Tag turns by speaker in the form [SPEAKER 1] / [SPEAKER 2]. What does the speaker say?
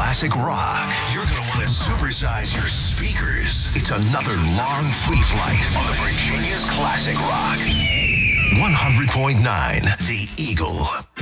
[SPEAKER 1] classic rock. You're going to want to supersize your speakers. It's another long free flight on the Virginia's Classic Rock. 100.9 The Eagle.